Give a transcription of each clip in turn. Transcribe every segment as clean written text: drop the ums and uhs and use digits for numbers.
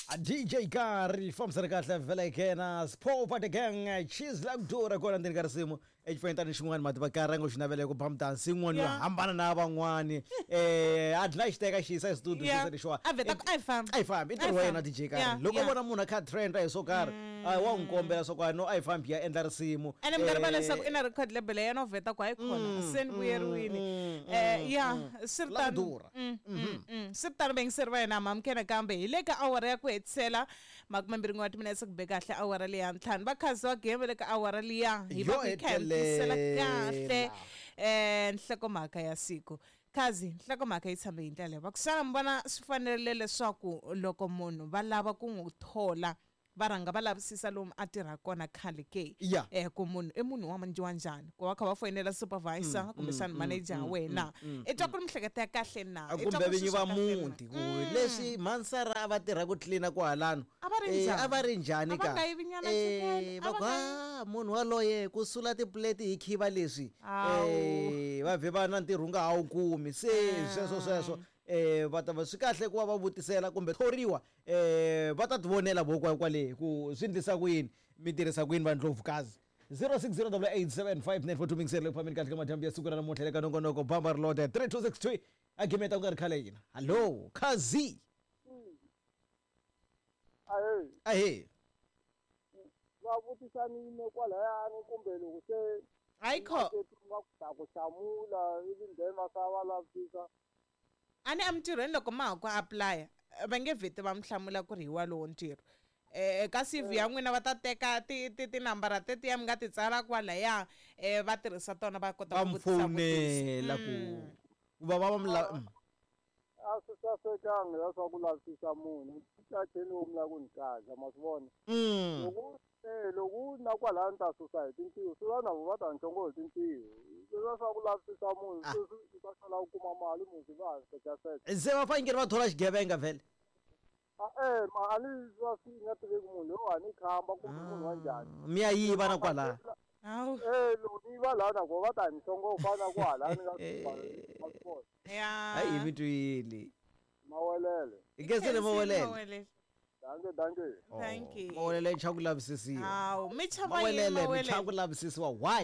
DJ Gary from Sarakahle vele kena Spo Party Gang cheese la kudura kona ndini ka risimu echifanyitani xin'wana mati va karhi ngo xinavele ku phamta sin'wana yo hambana na van'wani adla xiteka xisa studio xisa lexiwa ai fambi ntirho wa yena DJ Gary loko vona munhu kha trend hi so karhi wa ngikombela so kwano ai fambi ya endla risimu ene mi nga rivala leswaku ina record label ya Noveta ku hayi khona se ni vuyeriwile sirtani bengiseri va yena mamkena kambe hi le ka awara ya ku hetisela makumembirhi wa timinetse ku be kahle awara liya ntlhanu vakhazi wa game le ka awara liya hi va ku khentisela kahle nhlokomhaka ya siku kazi nhlokomhaka yi tshame hi ndlela va ku xana mi vona swi fanerile leswaku loko munhu va lava ku n'wi thola va rhanga va lavisisa lomu a tirha kona khale ke ku munhu i munhu wa manjiwa njhani ku va kha va foyinela supervisor kumbe xana manager wena i twa ku ri mihleketa ya kahle na kumbe vinyi va muti ku leswi Mansara va tirha ku tlilina ku halano a va ri njhani ka va ku munhu waloye ku sula tiplate hi khiva leswi va vhe va na ntirho nga ha wu kumi se sweswo va ta va swi kahle ku va va vutisela kumbe thoriwa va ta tivonela voko kwale ku swi ndlisa ku yini mi tirhisa ku yini vandlovukazi 06087594 mingisele phambili kahle ka mathambi ya siku ra namuntlha le ka nongonoko bamba rilode 3263 agimeta ku nga ri khale yina hallo khazi ahe va vutisanile kwalayani kumbe loko se ayikho ku hlamula ivi then va ka va lavisisa ani amtirhweni loko ma ha ku apply va nge vheti va mi hlamula ku ri hi walowo ntirho ka CV ya n'wina va ta teka tinambara tetiya mi nga ti tsala kwalaya va tirhisa tona va kota ku vutisa mfonela ku va a swi sasekanga leswaku lavisisa munhu tacheni wo mila ku ni kaza ma swi vona loko na kwalaya ni ta susa hi tintiho swi va na vo va ta nchongo hi tintiho leswaku lavisisa munhu sweswi va tlhela ku kuma mali munhu va sekaseka se va fanekele va thola xigevenga vhele ma a ni va swi nga tiveki munhu yo a ni khamba kumbe munhu wa njhani mi ya yiva na kwalaya loko ni va lana ku va ta ni nchongo fana ku hala ni nga hayi mi twile mawelele ikezele mawelele thank you mawelele cha ku lavisisiwa mi chava mawelele mi cha ku lavisisiwa why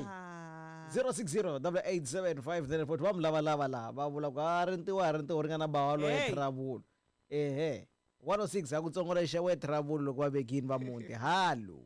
0608875940 va mi lava va vula ku rintiwa ri nga na bawa lo ya travel 106 ya ku tsongolesha we travel loko va vekini va muti hallo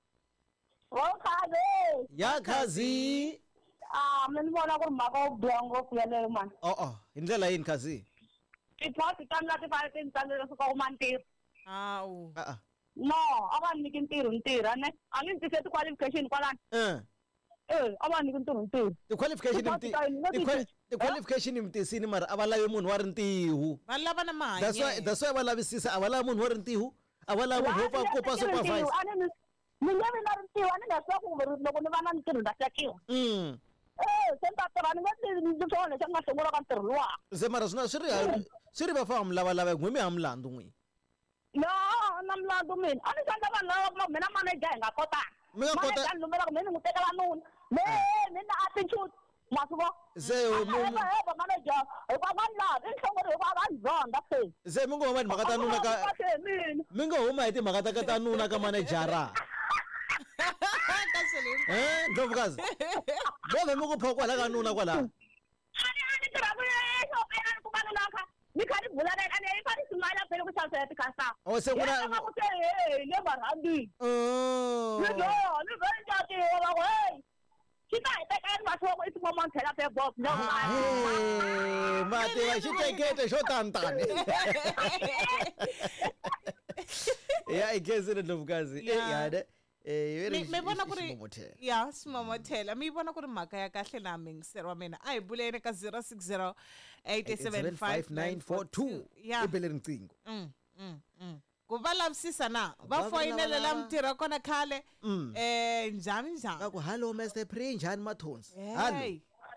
ya khazi mina ni vona ku ri mhaka wo biha ngopfu yaleyo mani hi ndlela yini khazi tiposi ta mina ti fane ti ni tsandzela suka kuma ntirho no a va nyiki ntirho a ni ni tise ti-qualification kwalani a va nyiki ntirho ti-qualification mi tisini mara a va lavi munhu wa rintiho va lava na mahanyelo that's why va lavisisa a va lavi munhu wa rintiho a va lavi munhu wo kopa supervise ni nge vi na rintiho a ni nga swa ku loko ni va na ntirho nda tekiwa se ni ta tirha ni nge swona lexi nga sungula ka ntirho luwa se mara swi ri va fa mi lavalava n'wi mi ha milandzu n'wini no na milandzu mina a ni sandza vanhu lava mina manager hi nga kotanga manager ni lumela ku mina ni n'wi tekela nuna ni na attitude masivo se manager hikwavani laha i nhlongori hikuva va ni zonda se mi ngo huma hi timhaka ta nuna ka mi ngo huma hi timhaka ta nuna ka manejara ndlovukazi love mi ku pha kwala ka nuna kwala ani tirha ku kuma nuna kha ni kha ni vula ani i fane simali a phela ku xavisela tikhastama se ku na ku se le varhambi ni vele njati va ku xi ta hi teka ni masivo ku i timomo ni tlhela pe box mati va xitekete xo tanitani ya ikezile ndlovukazi yade mi vona ku ri simomothela mi vona ku ri mhaka ya kahle na mingiseri wa mina a hi buleni ka 0608875942 i bele riqingho ku va lavisisa na va foyinelela mitirho kona khale njhani ku hallo Mr Pre njhani mathonsi hallo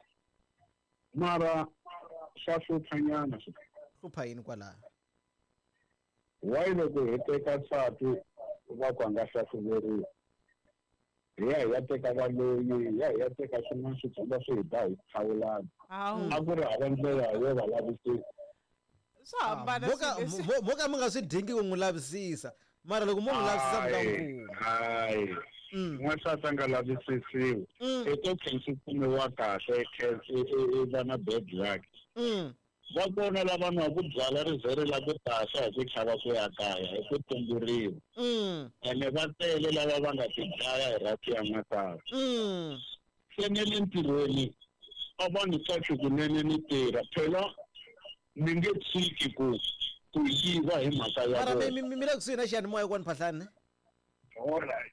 mara swa hluphanyana hlupha yini kwalaha why loko hi teka nsati va ku a nga hlahluveriwa hi ya teka valoyi ya teka swin'wana switsonga swi hi ba hi hlawulana a ku ri hava ndlela yo va lavisisa Sahambana moka mi nga swi dingi ku n'wi lavisisa mara loko mo n'wi lavisisa mi ta n'wi kuma. Hayi n'wansati a nga lavisisiwi i to khensa kumiwa kahle va na bad luck va kona lava nga ku byala rizere la ku kahle hi ku chava ku ya kaya hi ku tumburiwa ene va tele lava va nga ti dlaya hi rati ya n'wansati se ne le ntirhweni a va ni kahle kunene ni tirha phela mi nge tshiki ku yiva hi mhaka ya mara mi le kusuhi na xiyanimoya kwani Phahlani. Alright.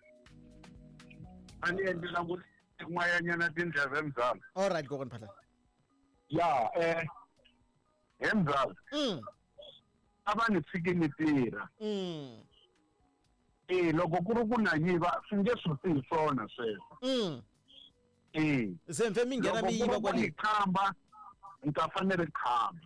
A ni endlela ku n'wayanyana tindleve mzala. Alright kokwani Phahlani. Ya he mzala. A va ni tshiki ni tirha. Loko ku ri ku na yiva swi nge swi tihi swona sweswo. Se mfe mi nghena mi yiva kwale. Loko khamba ni ta fanele khamba.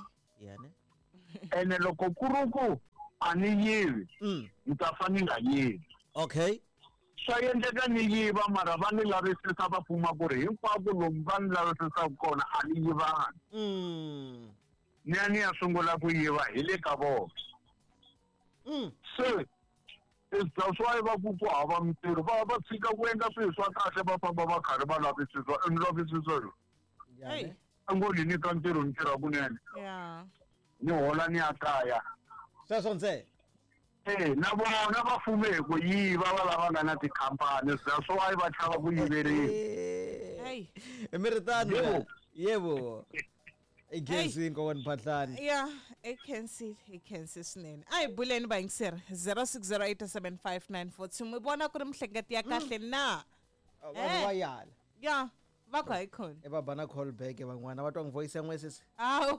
Ene loko ku ri ku a ni yivi ni ta fane nga yivi. Okay. Swa endleka ni yiva mara va ni lavisisa va pfuma ku ri hinkwako lomu va ni lavisisaka kona a ni yivangi. Ni ya sungula ku yiva hi le ka vona. Se that's why va ku hava mintirho va tshika ku endla swilo swa kahle va famba va karhi va lavisisa lavisisa a ngo ni nyika ntirho ni tirha kunene ni hola ni ya kaya sweswo ntsena. Na vona va fume hi ku yiva va lava nga na tikhampani that's why va chava ku yiveriwa. Mi ri tano yebo igezi kokwani Phahlani. Yeah, I can see swinene. A hi buleni va yingiseri 06087594 mi vona ku ri mihleketi ya kahle na. Va yala. Ya, va kha hi khona. Va bana call back van'wana va twa ngi voice yan'we sisi. Awu.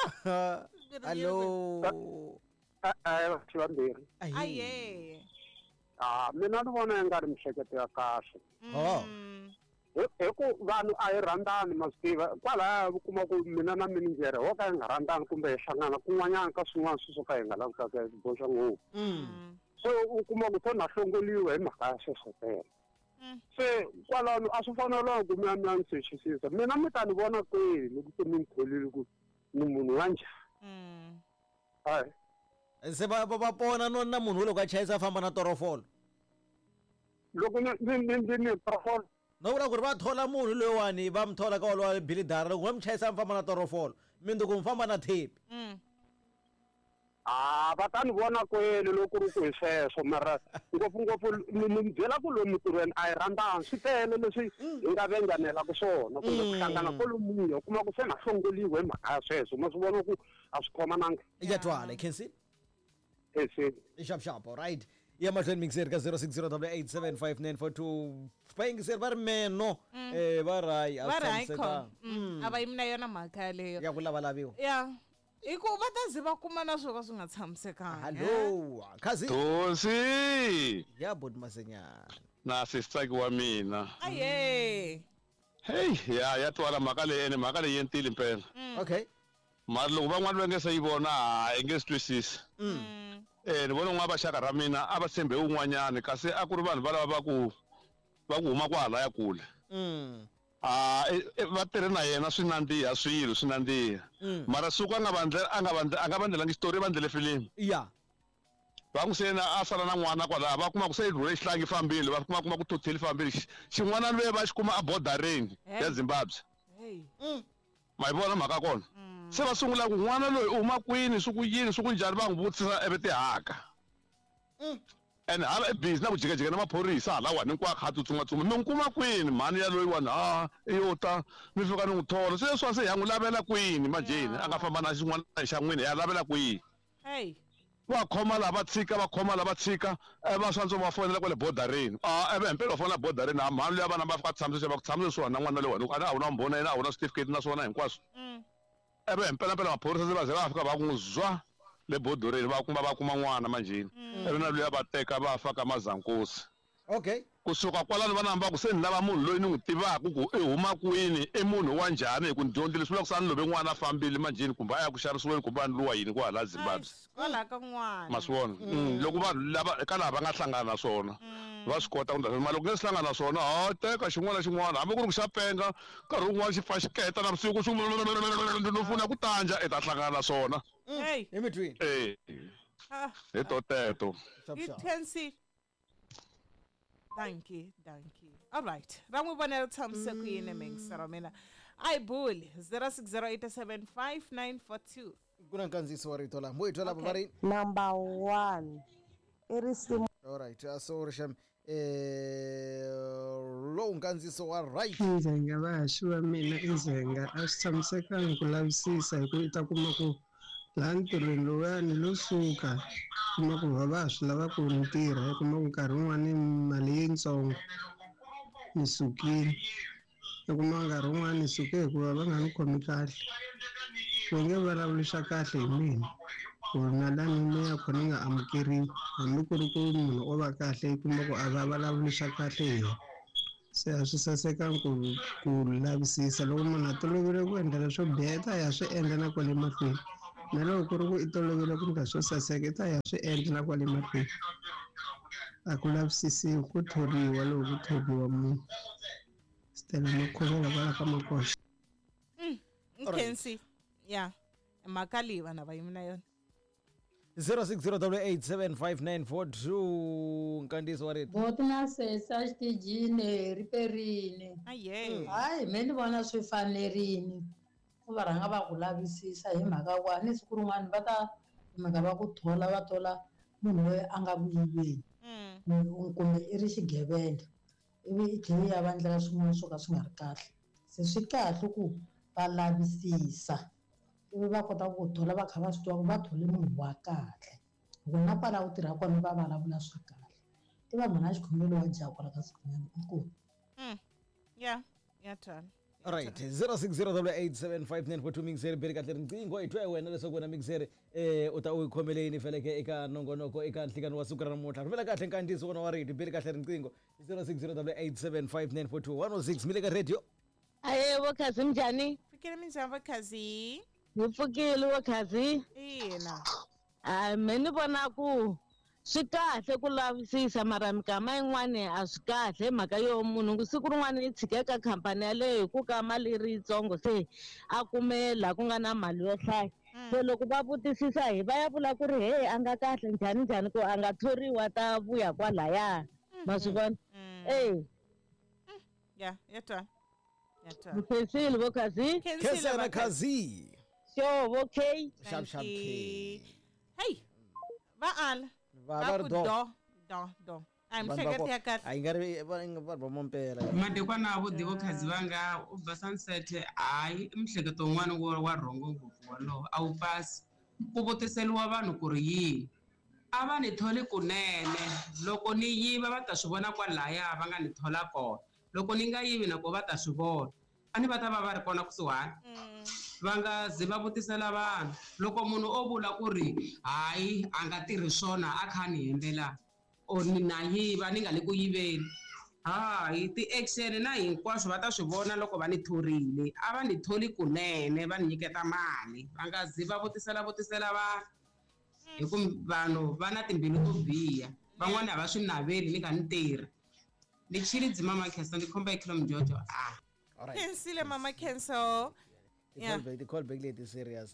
Hello. Vambirhi. Aye. Mina ni vona nga ri mihleketi ya kahle. Hi ku vanhu a hi rhandzani ma swi tiva kwalaya u kuma ku mina na minijere wo ka hi nga rhandzani kumbe hi hlangana kun'wanyana ka swin'wana swi swo ka hi nga langutaka hi boxa ngopfu. Se u kuma ku se na hlongoliwa hi mhaka ya sweswotela. Se kwalano a swi fanelanga ku mi ya ni sechisiza mina mi ta ni vona kwihi loko se mi ni tholile ku ni munhu wa njhani. Hayi. Se va pona no na munhu loko a chayisa a famba na torofolo. Loko ni torofolo no vula ku ri va thola munhu loyiwani va mi thola ka wolowa bilidara loko va mi chayisa mi famba na torofolo mindzuku mi famba na thepi. Va ta ni vona kwele loko ri ku hi sweswo mara ngopfungopfu ni byela ku lomu mintirhweni a hi rhandzani swi tele leswi hi nga venganelaka swona kumbe ku hlangana kolomuya u kuma ku se na hlongoliwe hi mhaka ya sweswo ma swi vona ku a swi khomananga. Ya twala I can see. Sharp alright. Ya mahlweni mingiseri ka 0608759442 bayingiseri va ri meno va rai a va yimi na yona mhaka leyo ya ku lavalaviwa. Ya i ku va ta ze va kuma na swo ka swi nga tshamisekanga. Hello khazi Dosi ya bodi masenyana na sisitaki wa mina. Aye. Hey ya twala mhaka leyi ene mhaka leyi yentile mpela. Okay. Mara loko van'wana va nge se yi vona hi nge swi twisisi. Ni vona n'wana va xaka ra mina a va tshembe un'wanyana kasi a ku ri vanhu valava va ku huma kwala ya kule. Va tirhe na yena swi nandziha swilo swi nandziha mara suku a nga va ndlelangi xitori va ndlele filimi. Ya va n'wi se a sala na n'wana kwalaha va kuma ku se yi rhule xihlangi fambile va kuma ku toteli fambile xin'wana loyi va xi kuma a bordereni ya Zimbabwe. Ma yi vona mhaka kona se va sungula ku n'wana loyi u huma kwini swi ku yini swi ku njhani va n'wi vutisa ivi tihaka ene hala busy na ku jikajika na maphorisa hala wani hinkwako kha tsutsuma mi n'wi kuma kwini mhani ya loyi wani i yo ta mi fika ni n'wi thola se leswi se hi ya n'wi lavela kwini majeni a nga famba na xin'wana xa n'wini hi ya lavela kwini. Va khoma lava tshika va va swantswa va fonela kwale bordereni eve himpela va fonela bordereni a mhani leyi vana va fika tshamisa va ku tshamisa swona na n'wana leyi wani a wu na mbhona yena a wu na certificate na swona hinkwaswo. Eve himpela maphorisa se va ze va fika va n'wi zwa le bordereni va kuma n'wana manjeni ivi na luya va teka va faka Mazankosi. Okay. kusuka kwalano va namba ku se ni lava munhu loyi ni n'wi tivaka ku i huma kwini i munhu wa njhani hi ku ni dyondzile swi vula ku sa ni love n'wana a fambile manjeni kumbe a ya ku xarisiweni kumbe a ni luwa yini kwala Zimbabwe kwala ka n'wana ma swi vona loko vanhu lava eka lava nga hlangana na swona va swi kota ku ndla mali loko nge swi hlangana na swona teka xin'wana na xin'wana hambi ku ri ku xa penga nkarhi wun'wana xi fa xi keta na vusiku no pfuna ku tanja i ta hlangana na swona emitwini hi to teto Thank you. All right. Ramu bonela tsamse ku yini mengisara mina. Ayibuli 0608759442. Kuna nkandziso wa rito la mbo la bavari. Number 1. Irisimu. All right. So risham lo nkandziso wa right. Nzenga vashiwa mina inzenga asitshamisekanga ku lavisisa hi ku ita kuma ku laha ntirhweni lowuyani lo suka kuma ku va swi lava ku ni tirha kuma ku nkarhi wun'wani mali yitsongo ni sukile kuma nkarhi wun'wani ni suke hikuva va nga ni khomi kahle va nge vulavulisha kahle hi mina ku na lani ni ya khona nga amukeriwi hambi ku ri ku munhu o va kahle kuma ku a va vulavulisha kahle hi yena se a swi sasekanga ku lavisisa loko munhu a tolovele ku endla leswo biha ta ya swi endla na kwale mahlweni na loko ku ri ku i tolovele ku ndla swo saseka ta ya swi endla na kwale mahlweni a ku lavisisiwi ku thoriwa loko ku thoriwa munhu stela makhovela kwala ka makoxa Kensi yeah makali vana va yimina yona 0608759442 nkandiso wa rito botna sesa xitijini riperini hayi meni vona swi fanerini ku va rhanga va ku lavisisa hi mhaka wa ni siku rin'wana va ta mhaka va ku thola va tola munhu loyi a nga ku yiveni kumbe i ri xigevenga ivi i tlhela ya va ndlela swin'wana swo ka swi nga ri kahle se swi kahle ku va lavisisa ivi va kota ku thola va kha va swi tiva ku va thole munhu wa kahle loko na kwala u tirha kona va vulavula swa kahle i va munhu a xikhongelo wa jaha kwala ka sikunyana inkomu tani all right 0608759442 mixere beri kahle riqingho i twa wena leswaku wena mixere u ta u khomeleni feleke eka nongonoko eka nhlikano wa siku ra namuntlha rhumela kahle nkandziso wona wa rito beri kahle riqingho 0608759442 106 mile ka radio ayebo khazi mjani fikile minjhani vakhazi ni pfukile wakhazi ina meni vona ku swi kahle ku lavisisa mara mikama yin'wani a swi kahle mhaka yo munhu siku rin'wana ni tshike ka khampani yaleyo hi ku ka mali yi ri yitsongo se a kumela ku nga na mali yo hlaya se loko va vutisisa hi va ya vula ku ri he a nga kahle njhani ku a nga thoriwa ta vuya kwalaya ma swi vona ya twa khensile vokhazi khensana khazi sure okay sharp hey va ala va do I'm sure ya kahle ayingari va mompela madekwana vo divo khazi vanga over sunset hayi imihleketo wun'wana wa rhongo ngopfu walowo a wu pasi ku vutiseliwa vanhu ku ri yini a va ni tholi kunene loko ni yiva va ta swi vona kwalaya va nga ni thola kona loko ni nga yivi nako va ta swi vona a ni va ta va ri kona kusuhani va nga zi va vutisela vanhu loko munhu o vula ku ri hayi a nga tirhi swona a kha ni hembela or ni na yiva ni nga le ku yiveni hayi ti-action na hinkwaswo va ta swi vona loko va ni thorile a va ni tholi kunene va ni nyiketa mali va nga zi va vutisela vanhu hi ku vanhu va na timbilu to biha van'wani a va swi naveli ni nga ni tirhi ni chili dzima makhesa ni khomba ikilo mjojo Kensile mama Kenso the call back lady serious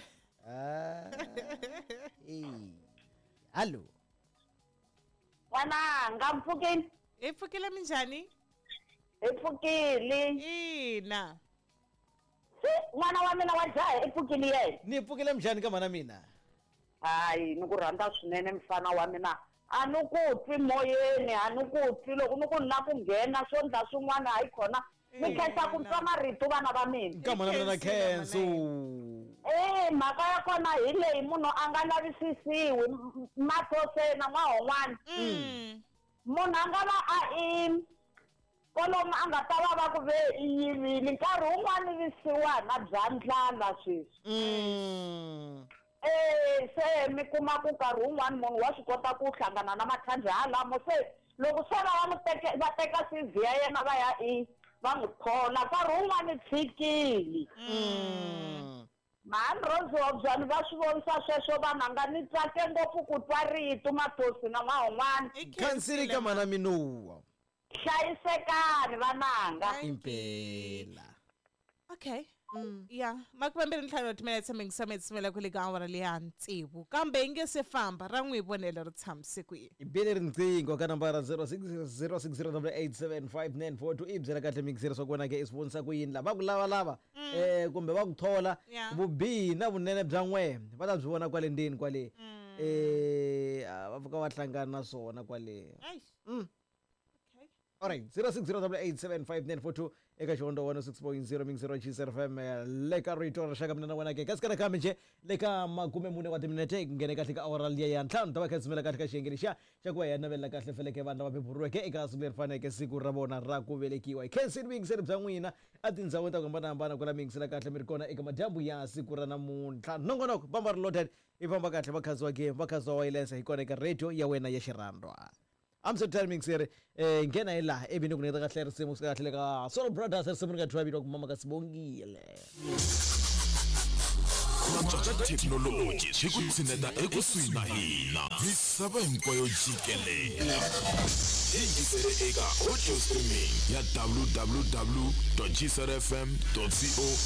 hello wana ngampfukeni ipfukile minjhani ipfukile ina n'wana wa mina wa jaha ipfukile yena ni pfukile mjhani ka mana mina hayi ni ku rhandza swinene mfana wa mina a ni ku twi moyeni a ni ku twi loko ni ku na ku nghena swo ndla swin'wana hayi khona ni khensa ku twa marito vana va mina ka mana mina na khenso mhaka ya kona hi leyi munhu a nga lavisisiwi mathosena n'wahon'wana munhu a nga va a kolomu a nga ta va ku ve i yivile nkarhi wun'wani visiwa na bya ndlala sweswi se mi kuma ku nkarhi wun'wani munhu wa swi kota ku hlangana na mathandza halamo se loko se va teka CV ya yena va ya va n'wi thola nkarhi wun'wani tshikili mani Rose Hobson va swi vonisa sweswo vanhu nga ni tsake ngopfu ku twa rito Mathosi na n'wan'wana khansili ka mana minuwa hlayisekani vananga impela okay yeah makubambiri ntlhanu wa timinetse mingisametsimela kule ka awara leya ntsevu kambe inge se famba ra n'wi vonela ri tshamise kwihi ibele riqingho ka nambara 0606887594 i byela kahle mingiseri swa kona ke i sponsor ku yini lava ku lava kumbe va ku thola vubihi na vunene bya n'we va ta byi vona kwale ndeni kwale va pfuka va hlangana na swona kwale alright 0608875942 eka xihondo 106.0 mingisero XFM le ka rito ra shaka mina na wena ke ka sikana kambe nje le ka makume mune wa timinete ngene kahle ka awara liya ya ntlhanu ta va khatsimela kahle ka xiyengeni xa ku ya navela kahle feleke vanhu va beburiweke eka siku leri faneke siku ra vona ra ku velekiwa khensini mingiseri bya n'wina a tindhawini ta ku hambanahambana kula mingisela kahle mi ri kona eka madyambu ya siku ra namuntlha nongonoko bamba ri loaded i famba kahle va khandziwa game va khandziwa wireless hi kona eka radio ya wena ya xirandwa I'm so telling sir ngena ila ebini kuneta kahle risimu kahle ka Soul Brothers risimu ka Travis ku mama ka Sibongile Kutsha technology sikutsineta ekusuhi na hina misava hinkwayo jikelele ingisele eka audio streaming ya www.gsrfm.co